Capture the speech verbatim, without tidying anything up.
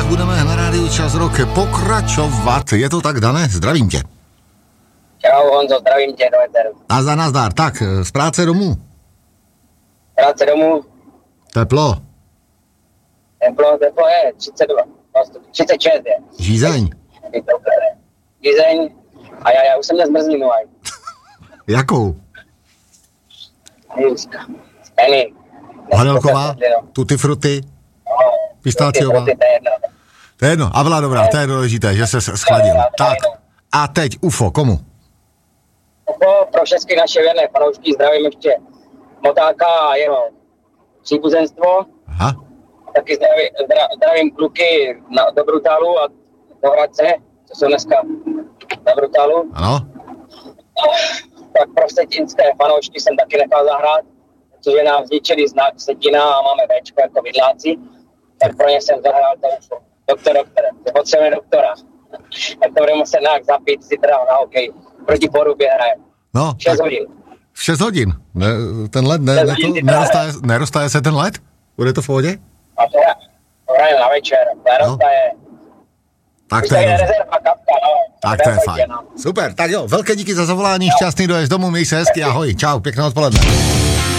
budeme na rádiu Čas Rock pokračovat. Je to tak, Dane? Zdravím tě. Čau Honzo, zdravím tě do eteru. Nazdar, nazdar. Tak, z práce domů. Práce domů. Teplo. Teplo, teplo je třicet dva, třicet šest je. Žízeň. Žízeň. A já, já už jsem nezmrzlinu. Jakou? Penny. Hanelková? Tutti frutti? Pistáciová? To je jedno. To je jedno. A byla dobrá, to je důležité, že se schladil. Tak. A teď U F O, komu? UFO pro všechny naše věrné fanoušky, zdravím ještě Motáka a jeho příbuzenstvo. Aha. Taky zdravím, zdravím kluky na, do Brutálu a do Hradce, co jsou dneska na Brutálu. Ano. Tak pro vsetínské fanoušky jsem taky nechal zahrát, protože nám zničili znak Vsetina a máme Bčko jako vidláci. Tak pro ně jsem zahrál to U F O. Doktor, doktor, potřebujeme doktora. Tak to budeme muset nějak zapít si teda na hokej. Proti Porubě hrajem. No, v šest hodin. V šest hodin? Ne, ten led, ne, ne, to, neroztaje, neroztaje se ten led? Bude to v pohodě? A to hrajem na večer, neroztaje. No. Tak to je rezerva kapka, no. Tak to je fajn. Super, tak jo, velké díky za zavolání, šťastný dojezd domů, měj se hezky, ahoj, čau, pěkné odpoledne.